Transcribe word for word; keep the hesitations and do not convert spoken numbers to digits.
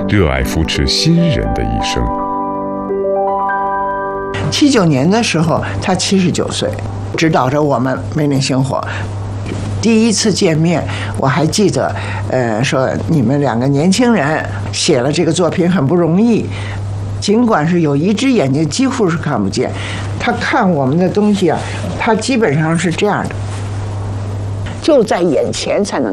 热爱扶持新人的一生。 七九年的时候，他七十九岁，指导着我们美领星火。第一次见面，我还记得，呃，说你们两个年轻人写了这个作品很不容易，尽管是有一只眼睛几乎是看不见，他看我们的东西啊，他基本上是这样的，就在眼前才能